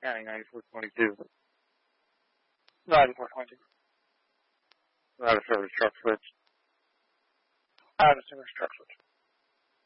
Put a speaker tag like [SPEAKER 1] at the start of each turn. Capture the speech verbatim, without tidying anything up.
[SPEAKER 1] County ninety-four twenty-two. ninety-four twenty-two. Out of service truck switch. Out of service truck switch.